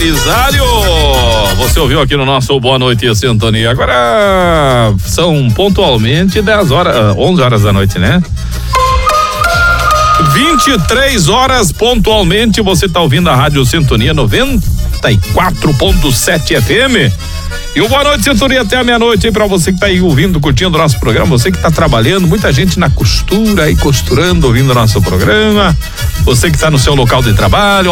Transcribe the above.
Belisário. Você ouviu aqui no nosso Boa Noite Sintonia. Agora são pontualmente 11 horas da noite, né? 23 horas pontualmente, você tá ouvindo a Rádio Sintonia 94.7 FM. E o Boa Noite Sintonia até a meia-noite aí pra você que tá aí ouvindo, curtindo o nosso programa, você que tá trabalhando, muita gente na costura aí, costurando, ouvindo o nosso programa, você que tá no seu local de trabalho.